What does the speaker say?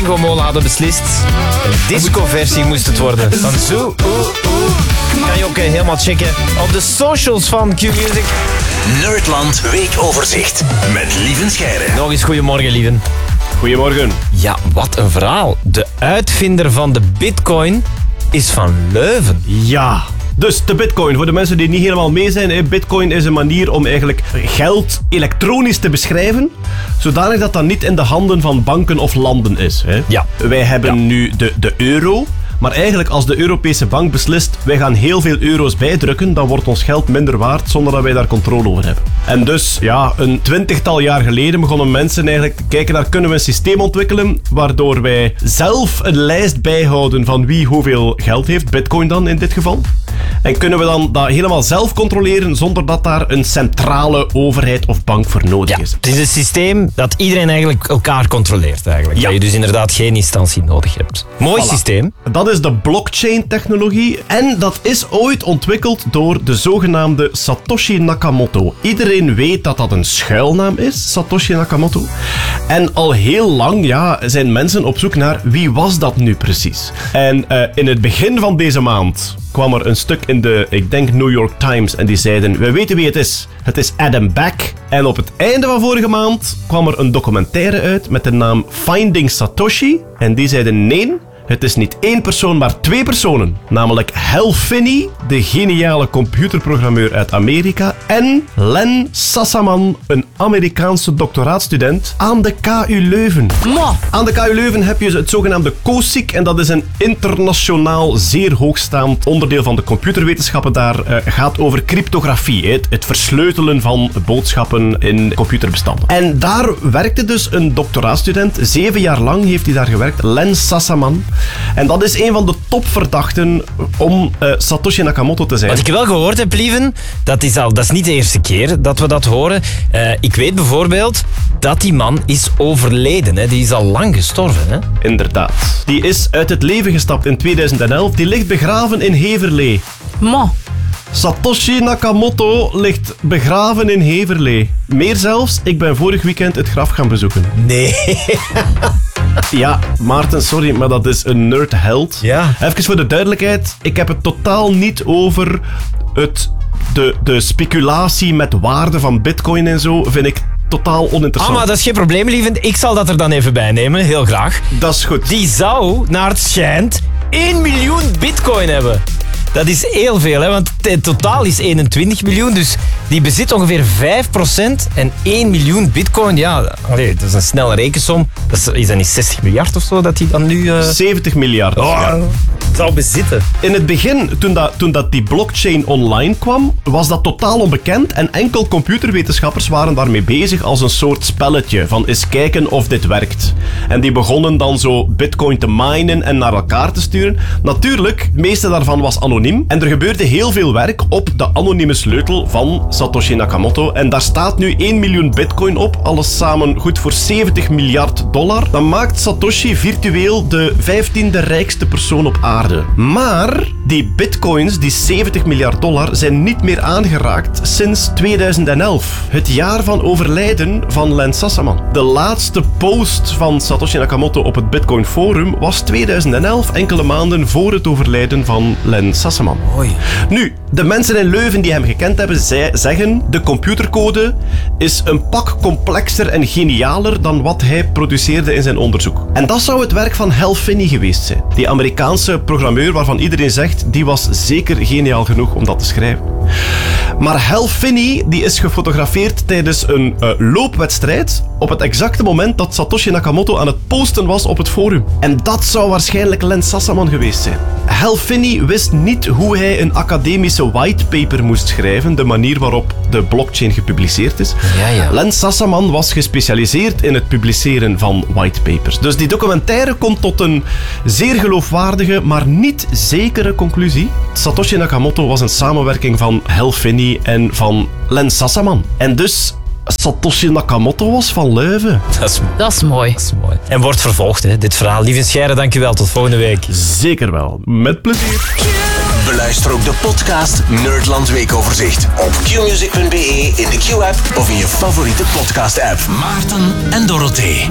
Bingo-molen hadden beslist. Een disco-versie moest het worden. Van Zoo. Kan je ook helemaal checken op de socials van Q-Music. Nerdland Weekoverzicht met Lieven Scheire. Nog eens goedemorgen, Lieven. Goedemorgen. Ja, wat een verhaal. De uitvinder van de bitcoin is van Leuven. Ja. Dus de bitcoin, voor de mensen die niet helemaal mee zijn. Bitcoin is een manier om eigenlijk geld elektronisch te beschrijven, zodanig dat dat niet in de handen van banken of landen is. Hè. Ja. Wij hebben nu de euro. Maar eigenlijk als de Europese bank beslist, wij gaan heel veel euro's bijdrukken, dan wordt ons geld minder waard zonder dat wij daar controle over hebben. En dus, ja, een 20-tal jaar geleden begonnen mensen eigenlijk te kijken naar, kunnen we een systeem ontwikkelen waardoor wij zelf een lijst bijhouden van wie hoeveel geld heeft, bitcoin dan in dit geval. En kunnen we dan dat helemaal zelf controleren zonder dat daar een centrale overheid of bank voor nodig is. Het is een systeem dat iedereen eigenlijk elkaar controleert eigenlijk. Ja. Dat je dus inderdaad geen instantie nodig hebt. Mooi systeem. Dat is de blockchain-technologie en dat is ooit ontwikkeld door de zogenaamde Satoshi Nakamoto. Iedereen weet dat dat een schuilnaam is, Satoshi Nakamoto. En al heel lang zijn mensen op zoek naar wie was dat nu precies. En in het begin van deze maand kwam er een stuk in de, ik denk, New York Times en die zeiden, we weten wie het is. Het is Adam Back. En op het einde van vorige maand kwam er een documentaire uit met de naam Finding Satoshi. En die zeiden, nee, het is niet één persoon, maar twee personen. Namelijk Hal Finney, de geniale computerprogrammeur uit Amerika, en Len Sassaman, een Amerikaanse doctoraatstudent aan de KU Leuven. Aan de KU Leuven heb je het zogenaamde COSIC en dat is een internationaal zeer hoogstaand onderdeel van de computerwetenschappen. Daar gaat over cryptografie, het versleutelen van boodschappen in computerbestanden. En daar werkte dus een doctoraatstudent, 7 jaar lang heeft hij daar gewerkt, Len Sassaman. En dat is een van de topverdachten om Satoshi Nakamoto te zijn. Wat ik wel gehoord heb, Lieven, dat is niet de eerste keer dat we dat horen. Ik weet bijvoorbeeld dat die man is overleden. Hè. Die is al lang gestorven. Hè. Inderdaad. Die is uit het leven gestapt in 2011. Die ligt begraven in Heverlee. Satoshi Nakamoto ligt begraven in Heverlee. Meer zelfs, ik ben vorig weekend het graf gaan bezoeken. Nee. Ja, Maarten, sorry, maar dat is een nerdheld. Ja. Even voor de duidelijkheid, ik heb het totaal niet over de speculatie met waarde van bitcoin en zo, vind ik totaal oninteressant. Maar dat is geen probleem, Lieven. Ik zal dat er dan even bij nemen, heel graag. Dat is goed. Die zou, naar het schijnt, 1 miljoen bitcoin hebben. Dat is heel veel, hè? Want het totaal is 21 miljoen, dus die bezit ongeveer 5% en 1 miljoen bitcoin, ja, dat is een snelle rekensom. Is dat niet 60 miljard of zo dat hij dan nu... 70 miljard. Zou bezitten. In het begin, toen dat die blockchain online kwam, was dat totaal onbekend en enkel computerwetenschappers waren daarmee bezig als een soort spelletje van eens kijken of dit werkt. En die begonnen dan zo bitcoin te minen en naar elkaar te sturen. Natuurlijk, het meeste daarvan was anoniem en er gebeurde heel veel werk op de anonieme sleutel van Satoshi Nakamoto en daar staat nu 1 miljoen bitcoin op, alles samen goed voor $70 miljard. Dan maakt Satoshi virtueel de 15e rijkste persoon op aarde. Maar die bitcoins, die $70 miljard, zijn niet meer aangeraakt sinds 2011. Het jaar van overlijden van Len Sassaman. De laatste post van Satoshi Nakamoto op het Bitcoin Forum was 2011, enkele maanden voor het overlijden van Len Sassaman. Oei. Nu, de mensen in Leuven die hem gekend hebben, zeggen de computercode is een pak complexer en genialer dan wat hij produceerde in zijn onderzoek. En dat zou het werk van Hal Finney geweest zijn. Die Amerikaanse programmeur waarvan iedereen zegt, die was zeker geniaal genoeg om dat te schrijven. Maar Hal Finney die is gefotografeerd tijdens een loopwedstrijd op het exacte moment dat Satoshi Nakamoto aan het posten was op het forum. En dat zou waarschijnlijk Len Sassaman geweest zijn. Hal Finney wist niet hoe hij een academische whitepaper moest schrijven, de manier waarop de blockchain gepubliceerd is. Ja. Len Sassaman was gespecialiseerd in het publiceren van whitepapers. Dus die documentaire komt tot een zeer geloofwaardige, maar niet zekere conclusie. Satoshi Nakamoto was een samenwerking van Hal Finney en van Len Sassaman. En dus Satoshi Nakamoto was van Leuven. Dat is mooi. En wordt vervolgd, hè, dit verhaal. Lieve Scheire, dankjewel. Tot volgende week. Zeker wel. Met plezier. Beluister ook de podcast Nerdland Weekoverzicht op qmusic.be, in de Q-app of in je favoriete podcast-app. Maarten en Dorothee.